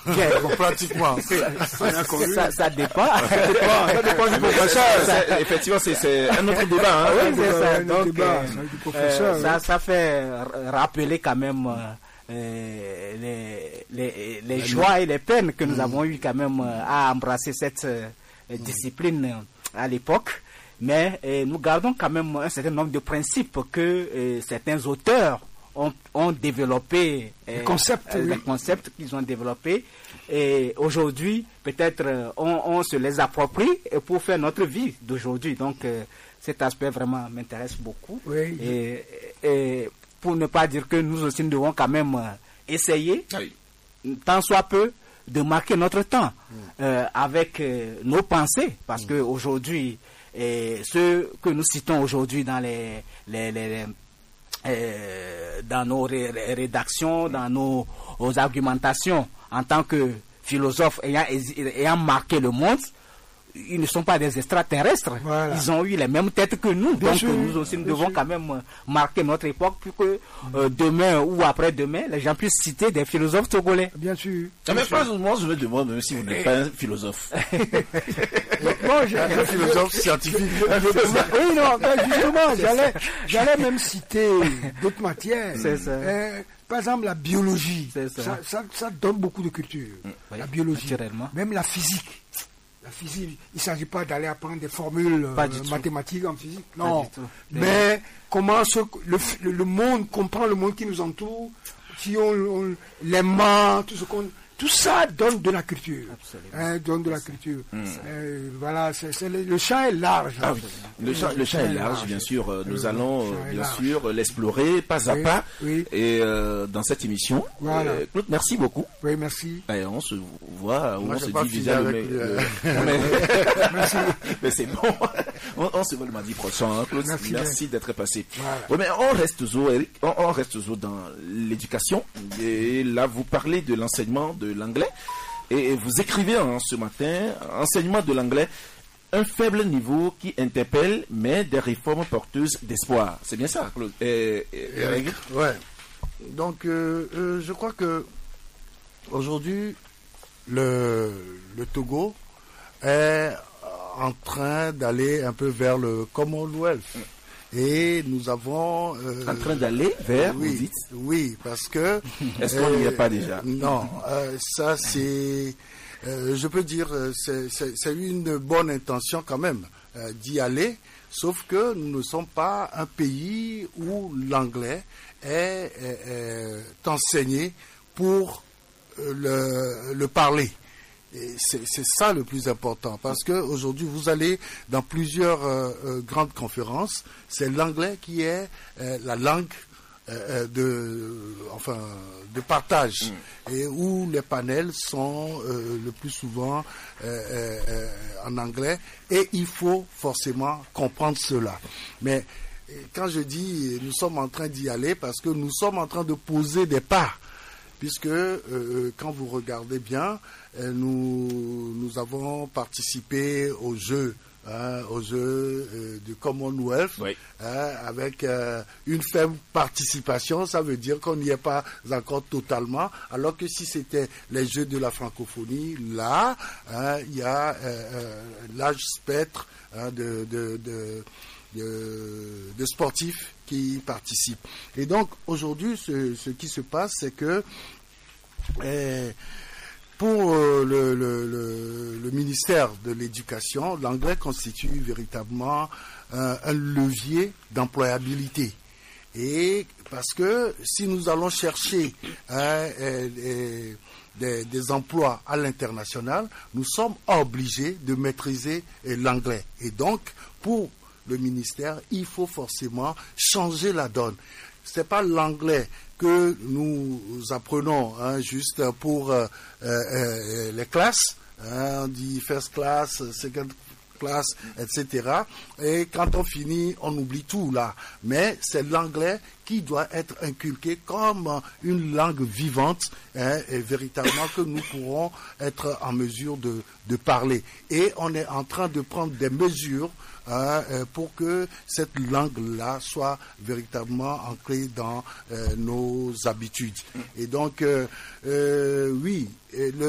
Pratiquement. Ça dépend. Ça dépend du professeur. Effectivement, c'est un autre débat. Hein. Oui, c'est ça. Donc, du professeur, ça fait rappeler quand même les joies et les peines que nous avons eu quand même à embrasser cette discipline à l'époque. Mais nous gardons quand même un certain nombre de principes que certains auteurs ont développé, les concepts qu'ils ont développés. Et aujourd'hui, peut-être, on se les approprie pour faire notre vie d'aujourd'hui. Donc, cet aspect vraiment m'intéresse beaucoup. Oui. Et pour ne pas dire que nous aussi, nous devons quand même essayer, tant soit peu, de marquer notre temps avec nos pensées. Parce qu'aujourd'hui, ceux que nous citons aujourd'hui dans dans nos rédactions, dans nos argumentations, en tant que philosophes ayant marqué le monde, ils ne sont pas des extraterrestres. Voilà. Ils ont eu les mêmes têtes que nous. Bien Donc sûr, nous aussi, nous devons quand même marquer notre époque pour que demain ou après-demain, les gens puissent citer des philosophes togolais. Bien sûr. Mais moi, je me demande même si vous n'êtes pas un philosophe. Moi, un philosophe scientifique. Oui, non, justement, j'allais même citer d'autres matières. C'est ça. Par exemple, la biologie. Ça donne beaucoup de culture. Oui, la biologie. Naturellement. Même la physique. La physique, il ne s'agit pas d'aller apprendre des formules mathématiques en physique. Non. Mais comment le monde comprend le monde qui nous entoure, qui ont les mains, tout ça donne de la culture. Donne de la culture. Voilà, le champ est large. Ah oui. Le champ est large, bien sûr. Nous allons, bien sûr, l'explorer pas à pas. Oui. Et dans cette émission. Voilà. Claude, merci beaucoup. Oui, merci. Et on se voit, Moi, on se pas dit déjà Merci. Mais c'est bon. On se voit le mardi prochain, hein, Claude. Merci d'être passé. Voilà. Oui, mais on reste toujours, Eric, on reste toujours dans l'éducation. Et là, vous parlez de l'enseignement de l'anglais. Et vous écrivez ce matin, enseignement de l'anglais, un faible niveau qui interpelle, mais des réformes porteuses d'espoir. C'est bien ça, Claude. Eric? Ouais. Donc, je crois que aujourd'hui, le Togo est en train d'aller un peu vers le Commonwealth. Et nous avons... en train d'aller vers, oui, vous dites? Oui, parce que... Est-ce qu'on n'y est pas déjà? Non, ça c'est... je peux dire, c'est une bonne intention quand même d'y aller, sauf que nous ne sommes pas un pays où l'anglais est enseigné pour le parler. Et c'est ça le plus important, parce que aujourd'hui vous allez dans plusieurs grandes conférences, c'est l'anglais qui est la langue de partage, et où les panels sont le plus souvent en anglais, et il faut forcément comprendre cela. Mais quand je dis nous sommes en train d'y aller, parce que nous sommes en train de poser des pas, puisque quand vous regardez bien, nous avons participé aux Jeux du Commonwealth, oui, avec une faible participation. Ça veut dire qu'on n'y est pas encore totalement, alors que si c'était les Jeux de la francophonie, là, il y a l'âge spectre de sportifs qui participent. Et donc aujourd'hui, ce qui se passe, c'est que pour le ministère de l'Éducation, l'anglais constitue véritablement un levier d'employabilité. Et parce que si nous allons chercher des emplois à l'international, nous sommes obligés de maîtriser l'anglais. Et donc, pour le ministère, il faut forcément changer la donne. C'est pas l'anglais que nous apprenons juste pour les classes, on dit first class, second class, etc. Et quand on finit, on oublie tout là. Mais c'est l'anglais qui doit être inculqué comme une langue vivante, et véritablement que nous pourrons être en mesure de parler. Et on est en train de prendre des mesures pour que cette langue-là soit véritablement ancrée dans nos habitudes. Et donc, oui,